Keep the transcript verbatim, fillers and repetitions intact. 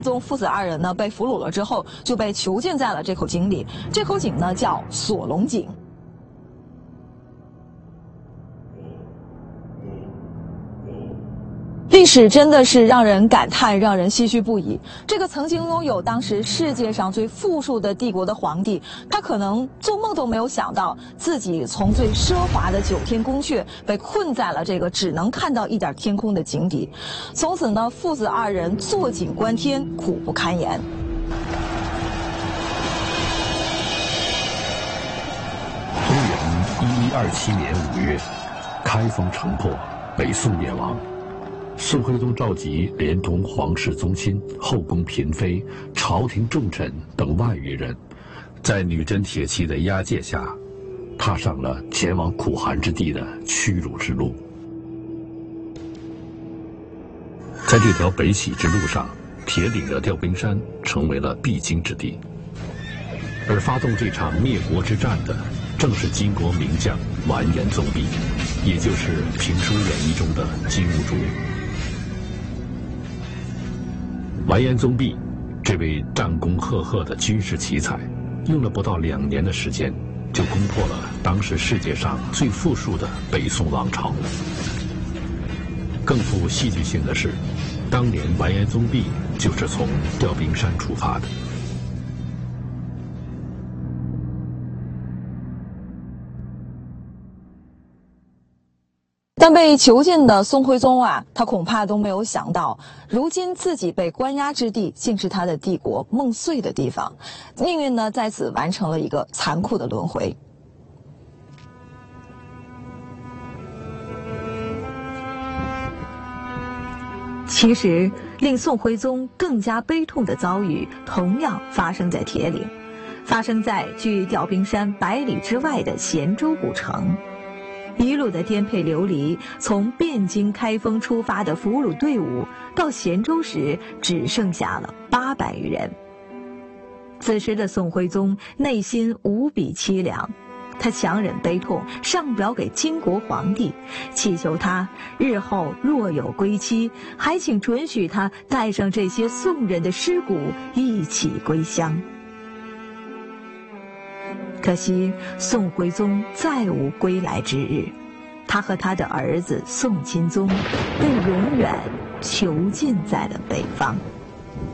宗父子二人呢被俘虏了之后，就被囚禁在了这口井里。这口井呢叫锁龙井。历史真的是让人感叹，让人唏嘘不已。这个曾经拥有当时世界上最富庶的帝国的皇帝，他可能做梦都没有想到，自己从最奢华的九天宫阙被困在了这个只能看到一点天空的井底。从此呢，父子二人坐井观天，苦不堪言。 公元一一二七年五月，开封城破，北宋灭亡。宋徽宗召集连同皇室宗亲、后宫嫔妃、朝廷重臣等万余人，在女真铁骑的押解下，踏上了前往苦寒之地的屈辱之路。在这条北起之路上，铁岭的调兵山成为了必经之地，而发动这场灭国之战的，正是金国名将完颜宗弼，也就是评书演义中的金兀术。完颜宗弼这位战功赫赫的军事奇才，用了不到两年的时间，就攻破了当时世界上最富庶的北宋王朝。更富戏剧性的是，当年完颜宗弼就是从调兵山出发的。 但被囚禁的宋徽宗啊，他恐怕都没有想到，如今自己被关押之地，竟是他的帝国梦碎的地方。命运呢，在此完成了一个残酷的轮回。其实，令宋徽宗更加悲痛的遭遇，同样发生在铁岭，发生在距调兵山百里之外的咸州古城。一路的颠沛流离，从汴京、开封出发的俘虏队伍到咸州时，只剩下了八百余人。此时的宋徽宗内心无比凄凉，他强忍悲痛，上表给金国皇帝，祈求他日后若有归期，还请准许他带上这些宋人的尸骨一起归乡。可惜宋徽宗再无归来之日，他和他的儿子宋钦宗被永远囚禁在了北方。